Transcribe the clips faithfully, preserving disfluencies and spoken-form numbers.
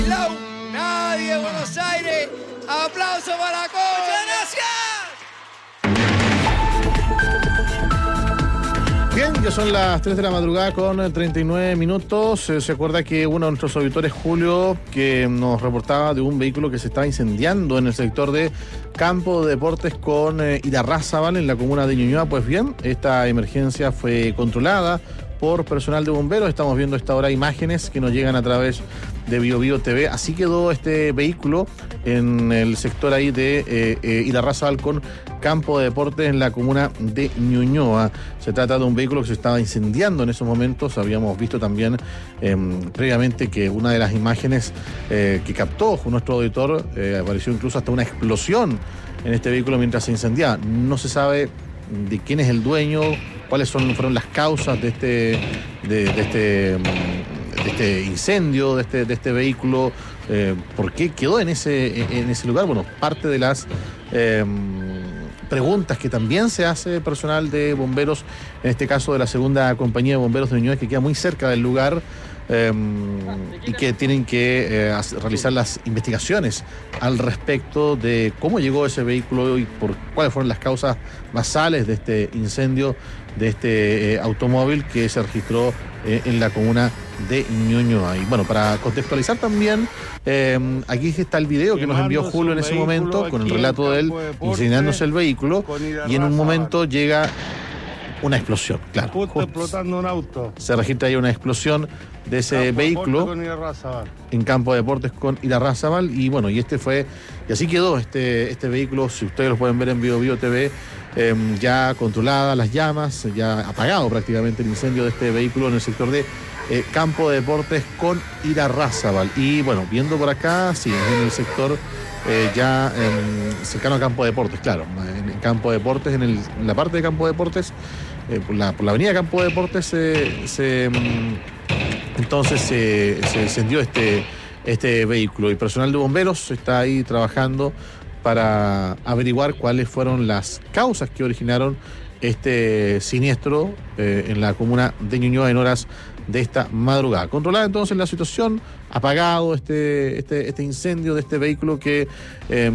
Bailau, nadie, Buenos Aires. Aplauso para Concha, gracias. Bien, ya son las tres de la madrugada con treinta y nueve minutos. Eh, se acuerda que uno de nuestros auditores, Julio, que nos reportaba de un vehículo que se estaba incendiando en el sector de Campo de Deportes con eh, Irarrázaval, en la comuna de Ñuñoa. Pues bien, esta emergencia fue controlada por personal de bomberos. Estamos viendo a esta hora imágenes que nos llegan a través de Bio Bio T V. Así quedó este vehículo en el sector ahí de eh, eh, Irarrázaval con Campo de Deportes en la comuna de Ñuñoa. Se trata de un vehículo que se estaba incendiando en esos momentos. Habíamos visto también eh, previamente que una de las imágenes eh, que captó nuestro auditor eh, apareció incluso hasta una explosión en este vehículo mientras se incendiaba. No se sabe de quién es el dueño, cuáles son, fueron las causas de este, de, de este, de este incendio, de este, de este vehículo, eh, por qué quedó en ese, en ese lugar. Bueno, parte de las eh, preguntas que también se hace personal de bomberos, en este caso de la segunda compañía de bomberos de Ñuñoa, que queda muy cerca del lugar. Eh, y que tienen que eh, hacer, realizar las investigaciones al respecto de cómo llegó ese vehículo y por cuáles fueron las causas basales de este incendio de este eh, automóvil que se registró eh, en la comuna de Ñuñoa. Y bueno, para contextualizar también, eh, aquí está el video que nos envió Julio en ese momento con el relato de él incendiándose el vehículo, y en un momento llega una explosión, claro. Justo explotando un auto. Se registra ahí una explosión de ese Campo vehículo en Campo de Deportes con Irarrázaval. Y bueno, y este fue, y así quedó este, este vehículo. Si ustedes lo pueden ver en Bio Bio T V, eh, ya controladas las llamas, ya apagado prácticamente el incendio de este vehículo en el sector de eh, Campo de Deportes con Irarrázaval. Y bueno, viendo por acá, sí, en el sector eh, ya en, cercano a Campo de Deportes, claro, en, en Campo de Deportes, en, el, en la parte de Campo de Deportes, eh, por, la, por la avenida Campo de Deportes, eh, se... Entonces se, se encendió este, este vehículo, y personal de bomberos está ahí trabajando para averiguar cuáles fueron las causas que originaron este siniestro eh, en la comuna de Ñuñoa en horas de esta madrugada. Controlada entonces la situación, apagado este, este, este incendio de este vehículo que eh,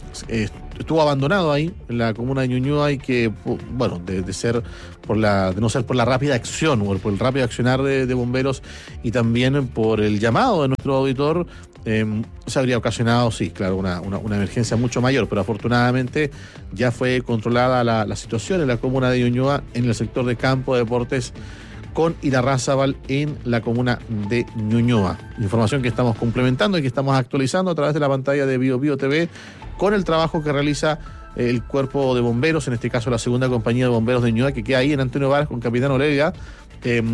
estuvo abandonado ahí en la comuna de Ñuñoa, y que, bueno, de, de ser por la, de no ser por la rápida acción o por el rápido accionar de, de bomberos, y también por el llamado de nuestro auditor, eh, se habría ocasionado, sí, claro, una, una, una emergencia mucho mayor, pero afortunadamente ya fue controlada la, la situación en la comuna de Ñuñoa, en el sector de Campo de Deportes con Irarrázaval en la comuna de Ñuñoa. Información que estamos complementando y que estamos actualizando a través de la pantalla de Bio Bio T V con el trabajo que realiza el cuerpo de bomberos, en este caso la segunda compañía de bomberos de Ñuñoa, que queda ahí en Antonio Varas con Capitán Olega, eh,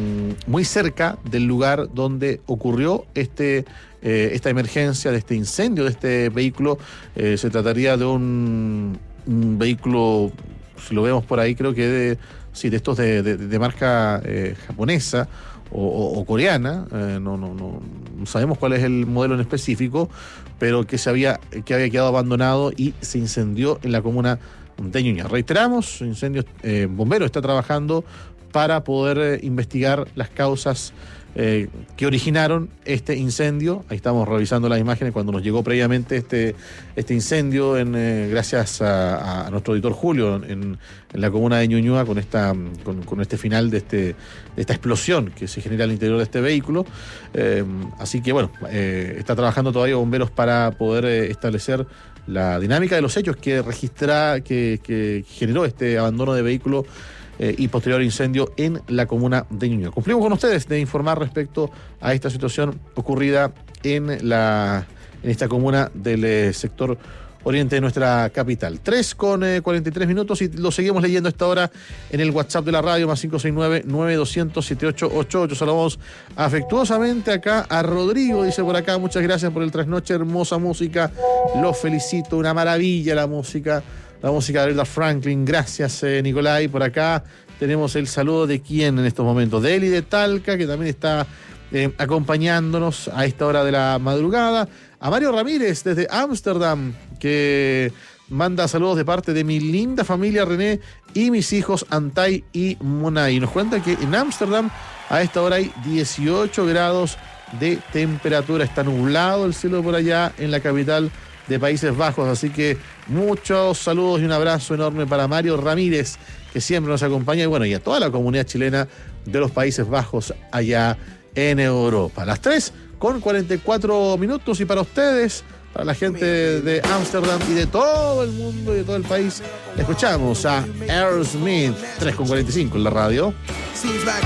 muy cerca del lugar donde ocurrió este, eh, esta emergencia de este incendio de este vehículo. Eh, se trataría de un, un vehículo, si lo vemos por ahí, creo que de Sí, de estos de, de, de marca eh, japonesa o, o, o coreana, eh, no, no, no, no sabemos cuál es el modelo en específico, pero que se había, que había quedado abandonado y se incendió en la comuna de Ñuñoa. Reiteramos, incendios, eh, bomberos está trabajando para poder eh, investigar las causas eh, que originaron este incendio. Ahí estamos revisando las imágenes cuando nos llegó previamente este, este incendio, en, eh, gracias a, a nuestro editor Julio en, en la comuna de Ñuñoa, con, esta, con, con este final de, este, de esta explosión que se genera al interior de este vehículo. Eh, así que bueno, eh, está trabajando todavía bomberos para poder eh, establecer la dinámica de los hechos que registra, que, que generó este abandono de vehículo Eh, y posterior incendio en la comuna de Ñuñoa. Cumplimos con ustedes de informar respecto a esta situación ocurrida en, la, en esta comuna del eh, sector oriente de nuestra capital. tres con cuarenta y tres minutos, y lo seguimos leyendo a esta hora en el WhatsApp de la radio, más cinco seis nueve, nueve dos cero cero, siete ocho ocho ocho. Saludamos afectuosamente acá a Rodrigo, dice por acá: muchas gracias por el trasnoche, hermosa música, los felicito, una maravilla la música. La música de Aretha Franklin. Gracias, eh, Nicolai. Por acá tenemos el saludo de quién en estos momentos. De Eli de Talca, que también está eh, acompañándonos a esta hora de la madrugada. A Mario Ramírez desde Ámsterdam, que manda saludos de parte de mi linda familia René y mis hijos Antay y Monay. Nos cuenta que en Ámsterdam a esta hora hay dieciocho grados de temperatura. Está nublado el cielo por allá en la capital de Países Bajos, así que muchos saludos y un abrazo enorme para Mario Ramírez, que siempre nos acompaña, y bueno, y a toda la comunidad chilena de los Países Bajos allá en Europa. Las tres con cuarenta y cuatro minutos, y para ustedes, para la gente de Ámsterdam y de todo el mundo y de todo el país, escuchamos a Aerosmith, tres con cuarenta y cinco en la radio.